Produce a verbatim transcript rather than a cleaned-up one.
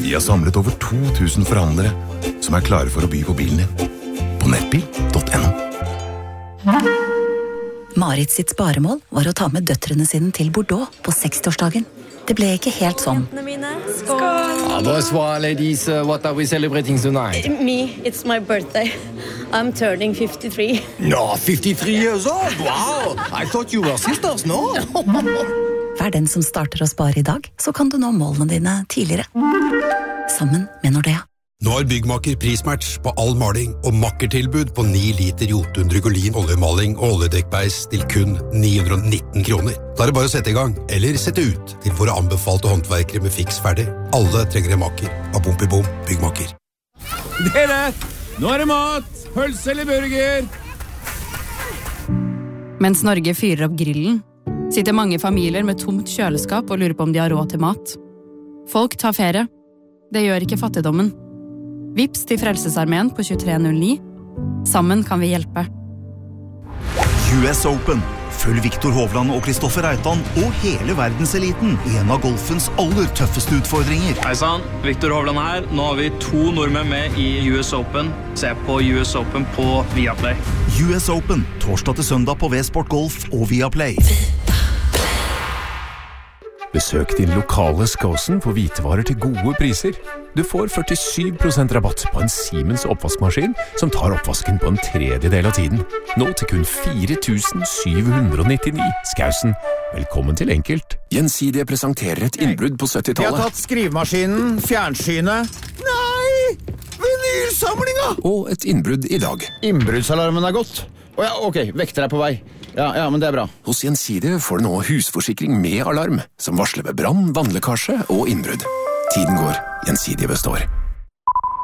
Vi har samlet over to tusen forhandlere som er klare for å by på bilen din. På nettbil punktum no. Marit sitt sparemål var å ta med døtrene sine til Bordeaux på seksårsdagen. Det ble ikke helt sånn. Skål! Ah, bonsoir, ladies. Uh, what are we celebrating tonight? Me, it's my birthday. I'm turning fifty-three. No, fifty-three years old? Wow! I thought you were sisters, no? Vær den som starter å spare i dag, så kan du nå målene dine tidligere. Sammen med Nordea. Nå har Byggmaker prismatch på all maling og makkertilbud på ni liter Jotun Drygolin oljemaling og oljedekkbeis til kun ni hundre og nitten kroner. Da er det bare å sette i gang, eller sette ut til våre anbefalte håndverkere med fiks ferdig. Alle trenger en makker. Av bom i bom, Byggmaker. Dere, nå er det mat! Pølse eller burger? Mens Norge fyrer opp grillen, sitter mange familier med tomt kjøleskap og lurer på om de har råd til mat. Folk tar ferie. Det gjør ikke fattigdommen. Vips til Frelsesarmeen på tjuetre null ni. Sammen kan vi hjelpe. U S Open. Følg Viktor Hovland og Kristoffer Reitan og hele verdenseliten i en av golfens aller tøffeste utfordringer. Hei sann, Viktor Hovland her. Nå har vi to nordmenn med i U S Open. Se på U S Open på Viaplay. U S Open, torsdag til søndag på V-Sport Golf og Viaplay. Besøk din lokale Skåsen for hvitevarer til gode priser. Du får førtisju prosent rabatt på en Siemens oppvaskmaskin som tar oppvasken på en tredjedel av tiden. Nå til kun fire tusen sju hundre nittini. Skåsen, velkommen til enkelt. Gjensidige presenterer et innbrudd på syttitallet. Vi har tatt skrivemaskinen, fjernsynet. Nei! Vinylsamlinga! Og et innbrudd i dag. Innbruddsalarmen er gått. Å ja, ok, vekter er på vei. Ja, ja, men det er bra. Hos Gjensidige får du nå husforsikring med alarm, som varsler ved brann, vannlekkasje og innbrudd. Tiden går, Gjensidige består.